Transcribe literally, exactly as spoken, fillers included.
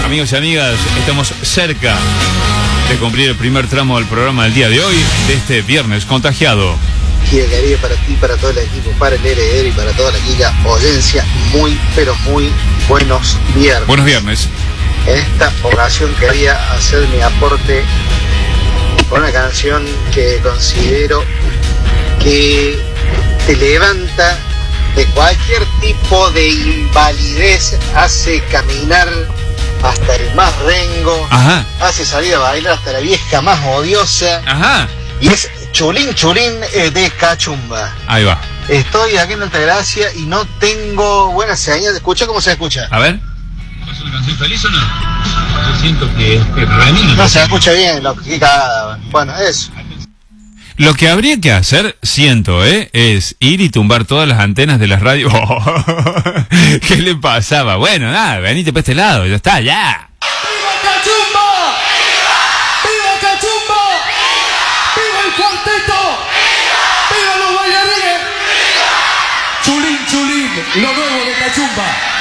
Amigos y amigas, estamos cerca de cumplir el primer tramo del programa del día de hoy, de este viernes contagiado. Quiero que para ti, para todo el equipo, para el heredero y para toda la quilla audiencia, muy, pero muy buenos viernes. Buenos viernes. En esta ocasión quería hacer mi aporte con una canción que considero que te levanta de cualquier tipo de invalidez, hace caminar hasta el más rengo, Ajá. hace salir a bailar hasta la vieja más odiosa. Ajá. Y es Chulín Chulín eh, de Cachumba. Ahí va. Estoy aquí en Altagracia y no tengo buena señal. ¿Escucha cómo se escucha? A ver. ¿Es una canción feliz o no? Yo siento que, que remina. No se escucha bien, lo que cagada. Bueno, eso. Lo que habría que hacer, siento, ¿eh? Es ir y tumbar todas las antenas de las radios. ¿Qué le pasaba? Bueno, nada, venite para este lado, ya está, ya. ¡Viva Cachumba! ¡Viva Cachumba! ¡Viva el cuarteto! ¡Viva los bailarines! ¡Chulín, chulín! Lo nuevo de Cachumba.